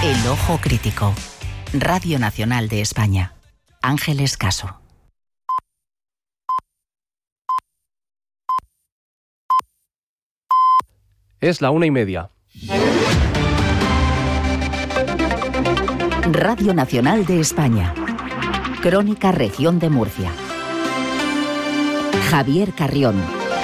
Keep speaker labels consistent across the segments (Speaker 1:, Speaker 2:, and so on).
Speaker 1: El Ojo Crítico. Radio Nacional de España. Ángeles Caso.
Speaker 2: Es la 1:30.
Speaker 1: Radio Nacional de España. Crónica Región de Murcia. Javier Carrión.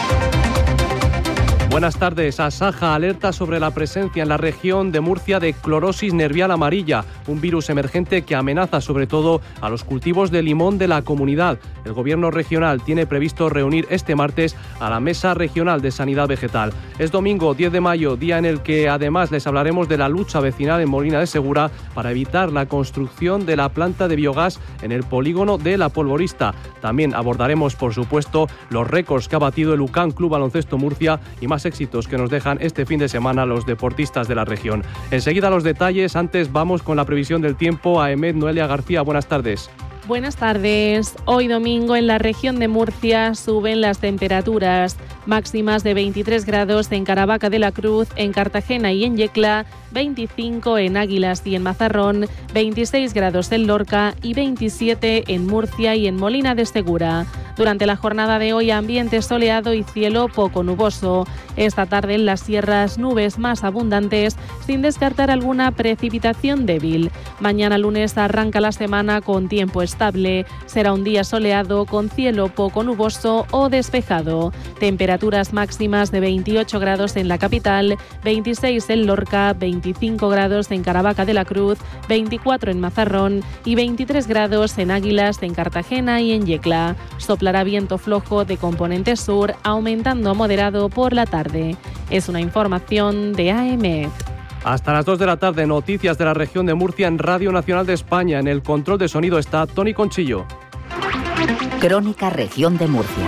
Speaker 2: Buenas tardes. Asaja alerta sobre la presencia en la región de Murcia de clorosis nervial amarilla, un virus emergente que amenaza sobre todo a los cultivos de limón de la comunidad. El Gobierno regional tiene previsto reunir este martes a la Mesa Regional de Sanidad Vegetal. Es domingo 10 de mayo, día en el que además les hablaremos de la lucha vecinal en Molina de Segura para evitar la construcción de la planta de biogás en el polígono de La Polvorista. También abordaremos, por supuesto, los récords que ha batido el UCAM Club Baloncesto Murcia y más éxitos que nos dejan este fin de semana los deportistas de la región. Enseguida los detalles, antes vamos con la previsión del tiempo. A Emet Noelia García, buenas tardes.
Speaker 3: Buenas tardes. Hoy domingo en la región de Murcia suben las temperaturas máximas de 23 grados en Caravaca de la Cruz, en Cartagena y en Yecla, 25 en Águilas y en Mazarrón, 26 grados en Lorca y 27 en Murcia y en Molina de Segura. Durante la jornada de hoy, ambiente soleado y cielo poco nuboso. Esta tarde en las sierras, nubes más abundantes, sin descartar alguna precipitación débil. Mañana lunes arranca la semana con tiempo estable. Será un día soleado con cielo poco nuboso o despejado. Temperaturas máximas de 28 grados en la capital, 26 en Lorca, 25 grados en Caravaca de la Cruz, 24 en Mazarrón y 23 grados en Águilas, en Cartagena y en Yecla. Soplará viento flojo de componente sur, aumentando a moderado por la tarde. Es una información de AEMET.
Speaker 2: Hasta las 2 de la tarde, noticias de la región de Murcia en Radio Nacional de España. En el control de sonido está Tony Conchillo.
Speaker 1: Crónica Región de Murcia.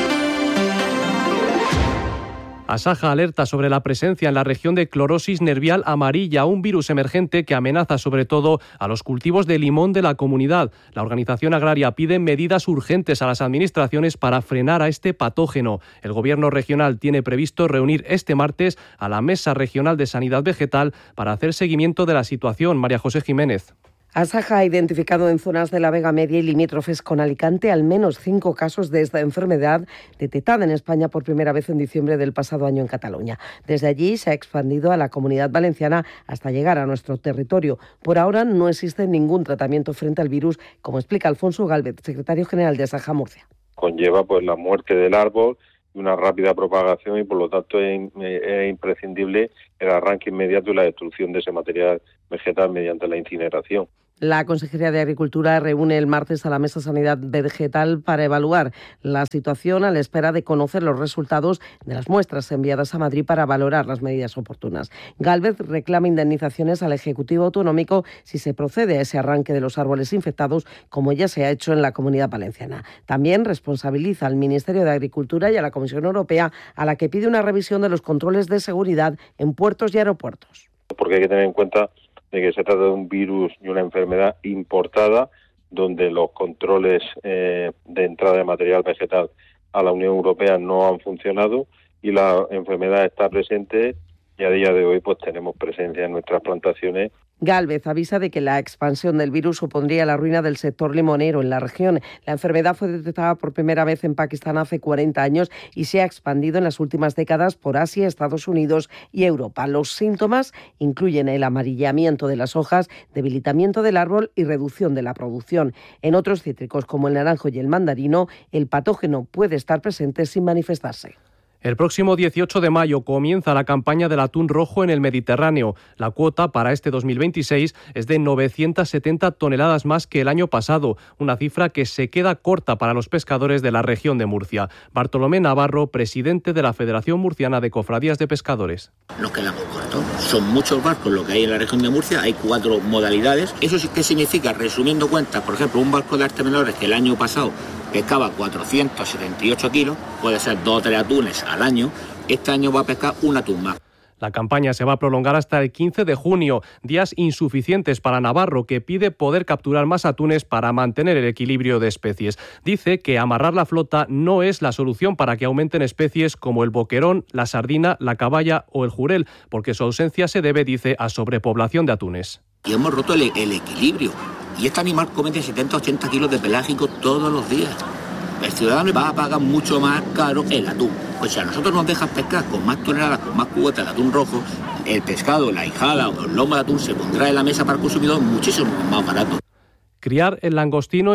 Speaker 2: Asaja alerta sobre la presencia en la región de clorosis nervial amarilla, un virus emergente que amenaza sobre todo a los cultivos de limón de la comunidad. La organización agraria pide medidas urgentes a las administraciones para frenar a este patógeno. El Gobierno regional tiene previsto reunir este martes a la Mesa Regional de Sanidad Vegetal para hacer seguimiento de la situación. María José Jiménez.
Speaker 4: Asaja ha identificado en zonas de la Vega Media y limítrofes con Alicante al menos 5 casos de esta enfermedad detectada en España por primera vez en diciembre del pasado año en Cataluña. Desde allí se ha expandido a la Comunidad Valenciana hasta llegar a nuestro territorio. Por ahora no existe ningún tratamiento frente al virus, como explica Alfonso Gálvez, secretario general de Asaja Murcia.
Speaker 5: Conlleva la muerte del árbol y una rápida propagación y por lo tanto es imprescindible el arranque inmediato y la destrucción de ese material vegetal mediante la incineración.
Speaker 4: La Consejería de Agricultura reúne el martes a la Mesa Sanidad Vegetal para evaluar la situación a la espera de conocer los resultados de las muestras enviadas a Madrid para valorar las medidas oportunas. Gálvez reclama indemnizaciones al Ejecutivo Autonómico si se procede a ese arranque de los árboles infectados, como ya se ha hecho en la Comunidad Valenciana. También responsabiliza al Ministerio de Agricultura y a la Comisión Europea, a la que pide una revisión de los controles de seguridad en puertos y aeropuertos.
Speaker 5: Porque hay que tener en cuenta de que se trata de un virus y una enfermedad importada, donde los controles de entrada de material vegetal a la Unión Europea no han funcionado y la enfermedad está presente y a día de hoy tenemos presencia en nuestras plantaciones.
Speaker 4: Gálvez avisa de que la expansión del virus supondría la ruina del sector limonero en la región. La enfermedad fue detectada por primera vez en Pakistán hace 40 años y se ha expandido en las últimas décadas por Asia, Estados Unidos y Europa. Los síntomas incluyen el amarillamiento de las hojas, debilitamiento del árbol y reducción de la producción. En otros cítricos como el naranjo y el mandarino, el patógeno puede estar presente sin manifestarse.
Speaker 2: El próximo 18 de mayo comienza la campaña del atún rojo en el Mediterráneo. La cuota para este 2026 es de 970 toneladas más que el año pasado, una cifra que se queda corta para los pescadores de la región de Murcia. Bartolomé Navarro, presidente de la Federación Murciana de Cofradías de Pescadores.
Speaker 6: Nos quedamos cortos. Son muchos barcos lo que hay en la región de Murcia, hay 4 modalidades. ¿Eso sí qué significa? Resumiendo cuentas, por ejemplo, un barco de artes menores que el año pasado pescaba 478 kilos, puede ser 2 o 3 atunes al año, este año va a pescar un atún más.
Speaker 2: La campaña se va a prolongar hasta el 15 de junio, días insuficientes para Navarro, que pide poder capturar más atunes para mantener el equilibrio de especies. Dice que amarrar la flota no es la solución para que aumenten especies como el boquerón, la sardina, la caballa o el jurel, porque su ausencia se debe, dice, a sobrepoblación de atunes.
Speaker 6: Y hemos roto el equilibrio. Y este animal come de 70-80 kilos de pelágico todos los días. El ciudadano va a pagar mucho más caro el atún. Pues si a nosotros nos dejan pescar con más toneladas, con más cubetas de atún rojo, el pescado, la hijada o el lomo de atún se pondrá en la mesa para el consumidor muchísimo más barato.
Speaker 2: Criar el langostino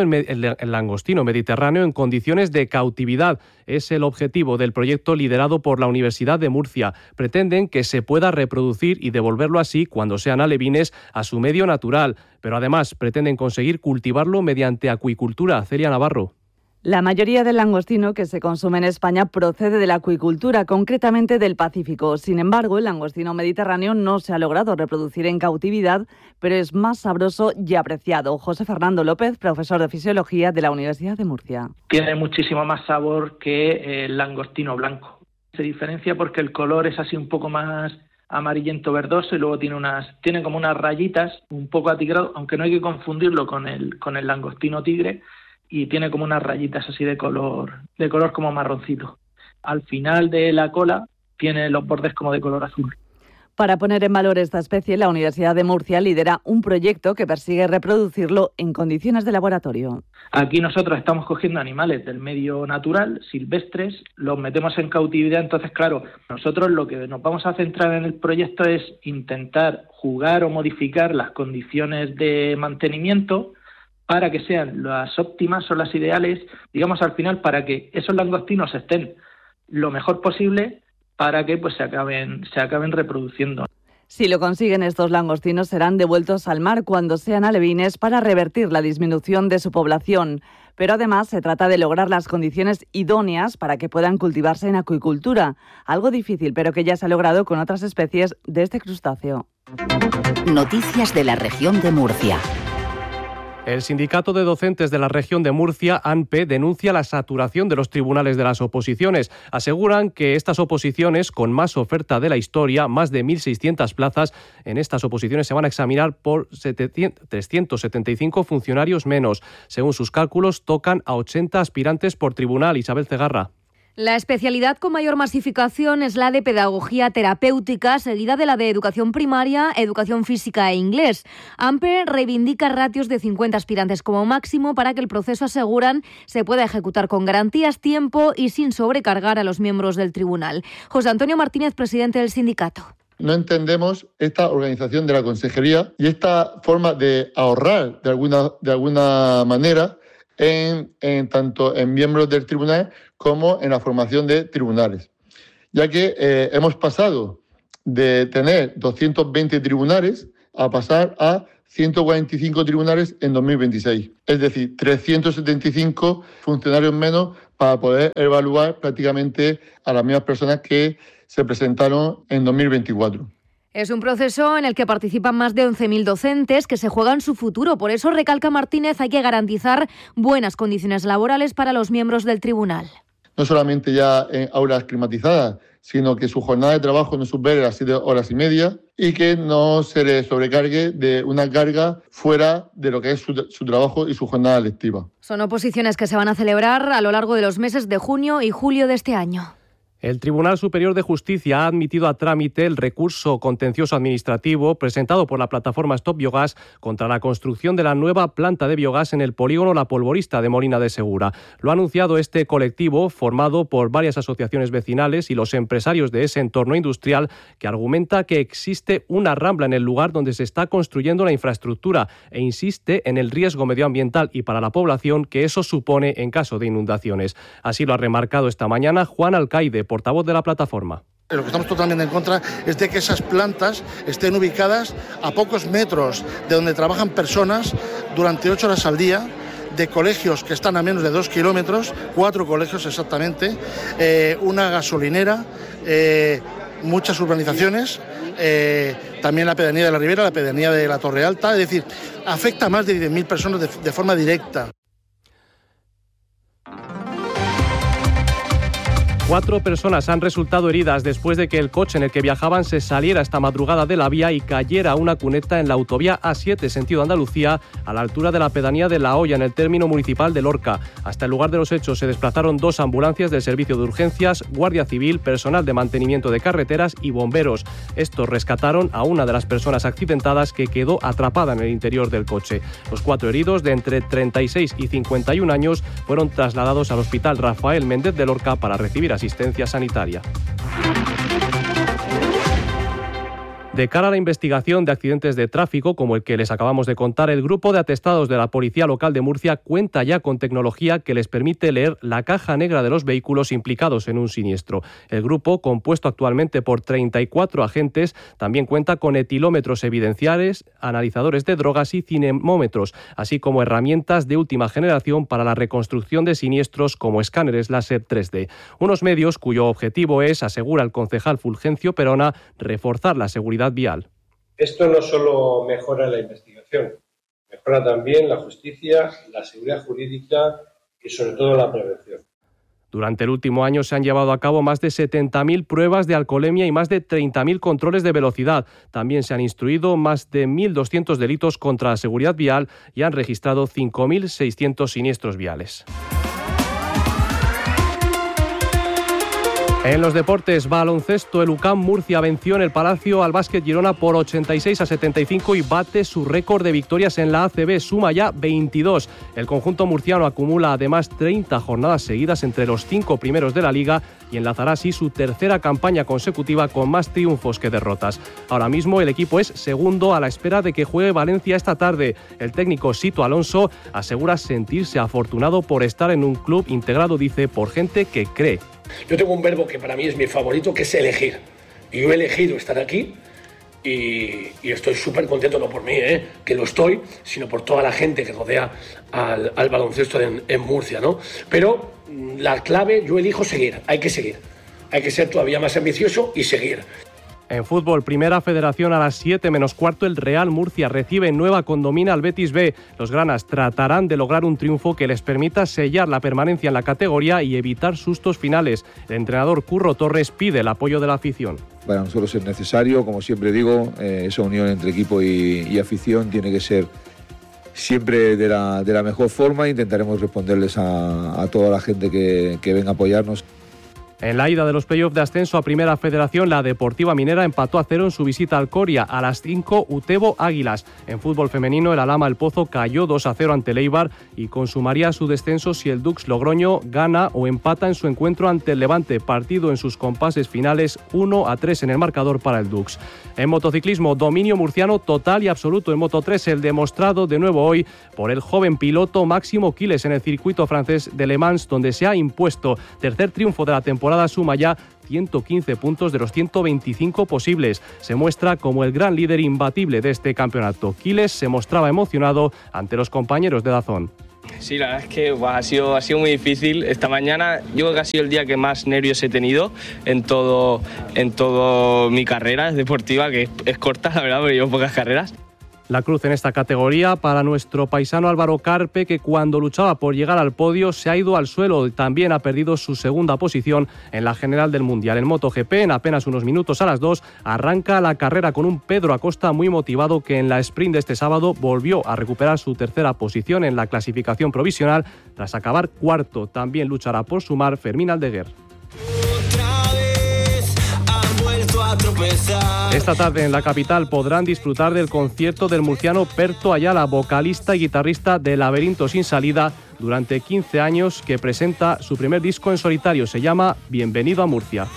Speaker 2: mediterráneo en condiciones de cautividad es el objetivo del proyecto liderado por la Universidad de Murcia. Pretenden que se pueda reproducir y devolverlo así, cuando sean alevines, a su medio natural. Pero además pretenden conseguir cultivarlo mediante acuicultura. Celia Navarro.
Speaker 7: La mayoría del langostino que se consume en España procede de la acuicultura, concretamente del Pacífico. Sin embargo, el langostino mediterráneo no se ha logrado reproducir en cautividad, pero es más sabroso y apreciado. José Fernando López, profesor de Fisiología de la Universidad de Murcia.
Speaker 8: Tiene muchísimo más sabor que el langostino blanco. Se diferencia porque el color es así un poco más amarillento verdoso y luego tiene como unas rayitas un poco atigrado, aunque no hay que confundirlo con el langostino tigre, y tiene como unas rayitas así de color como marroncito. Al final de la cola tiene los bordes como de color azul.
Speaker 7: Para poner en valor esta especie, la Universidad de Murcia lidera un proyecto que persigue reproducirlo en condiciones de laboratorio.
Speaker 8: Aquí nosotros estamos cogiendo animales del medio natural, silvestres, los metemos en cautividad. Entonces, claro, nosotros lo que nos vamos a centrar en el proyecto es intentar jugar o modificar las condiciones de mantenimiento para que sean las óptimas o las ideales, digamos, al final, para que esos langostinos estén lo mejor posible, para que pues se acaben reproduciendo.
Speaker 7: Si lo consiguen, estos langostinos serán devueltos al mar cuando sean alevines para revertir la disminución de su población. Pero además se trata de lograr las condiciones idóneas para que puedan cultivarse en acuicultura, algo difícil pero que ya se ha logrado con otras especies de este crustáceo.
Speaker 1: Noticias de la región de Murcia.
Speaker 2: El Sindicato de Docentes de la región de Murcia, ANPE, denuncia la saturación de los tribunales de las oposiciones. Aseguran que estas oposiciones, con más oferta de la historia, más de 1.600 plazas, en estas oposiciones se van a examinar por 375 funcionarios menos. Según sus cálculos, tocan a 80 aspirantes por tribunal. Isabel Cegarra.
Speaker 9: La especialidad con mayor masificación es la de pedagogía terapéutica, seguida de la de educación primaria, educación física e inglés. ANPE reivindica ratios de 50 aspirantes como máximo para que el proceso, aseguran, se pueda ejecutar con garantías, tiempo y sin sobrecargar a los miembros del tribunal. José Antonio Martínez, presidente del sindicato.
Speaker 10: No entendemos esta organización de la consejería y esta forma de ahorrar de alguna manera tanto en miembros del tribunal como en la formación de tribunales, ya que hemos pasado de tener 220 tribunales a pasar a 145 tribunales en 2026, es decir, 375 funcionarios menos para poder evaluar prácticamente a las mismas personas que se presentaron en 2024.
Speaker 9: Es un proceso en el que participan más de 11.000 docentes que se juegan su futuro. Por eso, recalca Martínez, hay que garantizar buenas condiciones laborales para los miembros del tribunal.
Speaker 10: No solamente ya en aulas climatizadas, sino que su jornada de trabajo no supere las 7 horas y media y que no se le sobrecargue de una carga fuera de lo que es su trabajo y su jornada lectiva.
Speaker 9: Son oposiciones que se van a celebrar a lo largo de los meses de junio y julio de este año.
Speaker 2: El Tribunal Superior de Justicia ha admitido a trámite el recurso contencioso administrativo presentado por la plataforma Stop Biogás contra la construcción de la nueva planta de biogás en el polígono La Polvorista de Molina de Segura. Lo ha anunciado este colectivo, formado por varias asociaciones vecinales y los empresarios de ese entorno industrial, que argumenta que existe una rambla en el lugar donde se está construyendo la infraestructura e insiste en el riesgo medioambiental y para la población que eso supone en caso de inundaciones. Así lo ha remarcado esta mañana Juan Alcaide, portavoz de la plataforma.
Speaker 11: Lo que estamos totalmente en contra es de que esas plantas estén ubicadas a pocos metros de donde trabajan personas durante 8 horas al día, de colegios que están a menos de 2 kilómetros, 4 colegios exactamente, una gasolinera, muchas urbanizaciones, también la pedanía de la Ribera, la pedanía de la Torre Alta, es decir, afecta a más de 10.000 personas de forma directa.
Speaker 2: 4 personas han resultado heridas después de que el coche en el que viajaban se saliera esta madrugada de la vía y cayera a una cuneta en la autovía A7 sentido Andalucía, a la altura de la pedanía de La Hoya, en el término municipal de Lorca. Hasta el lugar de los hechos se desplazaron 2 ambulancias del Servicio de Urgencias, Guardia Civil, personal de mantenimiento de carreteras y bomberos. Estos rescataron a una de las personas accidentadas, que quedó atrapada en el interior del coche. Los 4 heridos, de entre 36 y 51 años, fueron trasladados al Hospital Rafael Méndez de Lorca para recibir asistencia sanitaria. De cara a la investigación de accidentes de tráfico como el que les acabamos de contar, el grupo de atestados de la Policía Local de Murcia cuenta ya con tecnología que les permite leer la caja negra de los vehículos implicados en un siniestro. El grupo, compuesto actualmente por 34 agentes, también cuenta con etilómetros evidenciales, analizadores de drogas y cinemómetros, así como herramientas de última generación para la reconstrucción de siniestros como escáneres láser 3D. Unos medios cuyo objetivo es, asegura el concejal Fulgencio Perona, reforzar la seguridad vial.
Speaker 12: Esto no solo mejora la investigación, mejora también la justicia, la seguridad jurídica y sobre todo la prevención.
Speaker 2: Durante el último año se han llevado a cabo más de 70.000 pruebas de alcoholemia y más de 30.000 controles de velocidad. También se han instruido más de 1.200 delitos contra la seguridad vial y han registrado 5.600 siniestros viales. En los deportes, baloncesto, el UCAM Murcia venció en el Palacio al Básquet Girona por 86-75 y bate su récord de victorias en la ACB, suma ya 22. El conjunto murciano acumula además 30 jornadas seguidas entre los 5 primeros de la liga y enlazará así su tercera campaña consecutiva con más triunfos que derrotas. Ahora mismo el equipo es segundo a la espera de que juegue Valencia esta tarde. El técnico Sito Alonso asegura sentirse afortunado por estar en un club integrado, dice, por gente que cree.
Speaker 13: Yo tengo un verbo que para mí es mi favorito, que es elegir. Y yo he elegido estar aquí y estoy súper contento, no por mí, que lo estoy, sino por toda la gente que rodea al baloncesto en Murcia, ¿no? Pero la clave, yo elijo seguir, hay que seguir. Hay que ser todavía más ambicioso y seguir.
Speaker 2: En fútbol, Primera Federación, a las 7 menos cuarto, el Real Murcia recibe en Nueva Condomina al Betis B. Los granas tratarán de lograr un triunfo que les permita sellar la permanencia en la categoría y evitar sustos finales. El entrenador Curro Torres pide el apoyo de la afición.
Speaker 14: Para nosotros es necesario, como siempre digo, esa unión entre equipo y afición tiene que ser siempre de la mejor forma. Intentaremos responderles a toda la gente que venga a apoyarnos.
Speaker 2: En la ida de los playoffs de ascenso a Primera Federación, la Deportiva Minera empató a 0 en su visita al Coria. A las 5, Utebo Águilas. En fútbol femenino, el Alhama El Pozo cayó 2-0 ante el Eibar y consumaría su descenso si el Dux Logroño gana o empata en su encuentro ante el Levante, partido en sus compases finales, 1-3 en el marcador para el Dux. En motociclismo, dominio murciano total y absoluto en Moto3, el demostrado de nuevo hoy por el joven piloto Máximo Quiles en el circuito francés de Le Mans, donde se ha impuesto. Tercer triunfo de la temporada, suma ya 115 puntos de los 125 posibles. Se muestra como el gran líder imbatible de este campeonato. Quiles se mostraba emocionado ante los compañeros de Dazón.
Speaker 15: Sí, la verdad es que ha sido muy difícil. Esta mañana yo creo que ha sido el día que más nervios he tenido en todo mi carrera deportiva, que es corta, la verdad, porque llevo pocas carreras. La cruz en esta categoría para nuestro paisano Álvaro Carpe, que cuando luchaba por llegar al podio se ha ido al suelo. También ha perdido su segunda posición en la general del Mundial. En MotoGP, en apenas unos minutos a las 2, arranca la carrera con un Pedro Acosta muy motivado, que en la sprint de este sábado volvió a recuperar su tercera posición en la clasificación provisional tras acabar cuarto. También luchará por sumar Fermín Aldeguer. Esta tarde en la capital podrán disfrutar del concierto del murciano Perto Ayala, vocalista y guitarrista de Laberinto Sin Salida durante 15 años, que presenta su primer disco en solitario. Se llama Bienvenido a Murcia.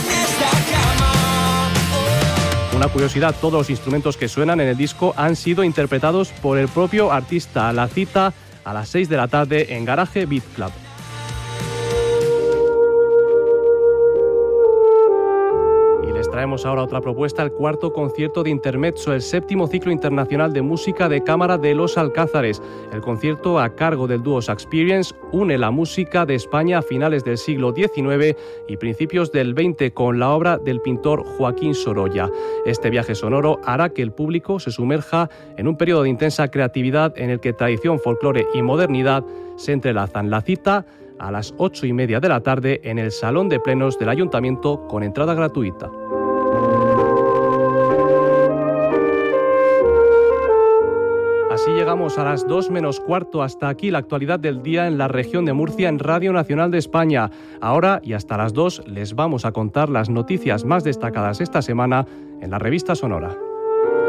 Speaker 15: Una curiosidad, todos los instrumentos que suenan en el disco han sido interpretados por el propio artista. La cita a las 6 de la tarde en Garaje Beat Club. Traemos ahora otra propuesta, el cuarto concierto de Intermezzo, el séptimo ciclo internacional de música de cámara de Los Alcázares. El concierto, a cargo del dúo Saxperience, une la música de España a finales del siglo XIX y principios del XX con la obra del pintor Joaquín Sorolla. Este viaje sonoro hará que el público se sumerja en un periodo de intensa creatividad en el que tradición, folclore y modernidad se entrelazan. La cita
Speaker 2: a las 8:30 de la tarde en el Salón de Plenos del Ayuntamiento con entrada gratuita. Así llegamos a las 2 menos cuarto. Hasta aquí la actualidad del día en la región de Murcia en Radio Nacional de España. Ahora y hasta las 2 les vamos a contar las noticias más destacadas esta semana en la revista Sonora.